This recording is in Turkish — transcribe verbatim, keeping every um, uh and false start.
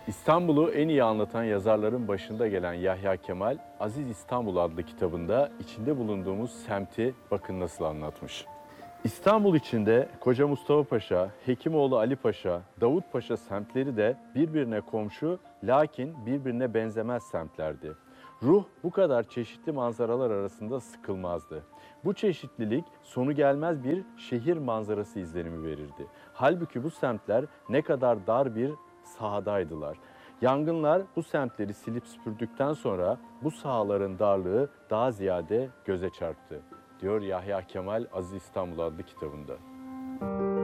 İstanbul'u en iyi anlatan yazarların başında gelen Yahya Kemal, Aziz İstanbul adlı kitabında içinde bulunduğumuz semti bakın nasıl anlatmış. İstanbul içinde Koca Mustafa Paşa, Hekimoğlu Ali Paşa, Davut Paşa semtleri de birbirine komşu lakin birbirine benzemez semtlerdi. Ruh bu kadar çeşitli manzaralar arasında sıkılmazdı. Bu çeşitlilik sonu gelmez bir şehir manzarası izlenimi verirdi. Halbuki bu semtler ne kadar dar bir sahadaydılar. Yangınlar bu semtleri silip süpürdükten sonra bu sahaların darlığı daha ziyade göze çarptı, diyor Yahya Kemal Aziz İstanbul adlı kitabında.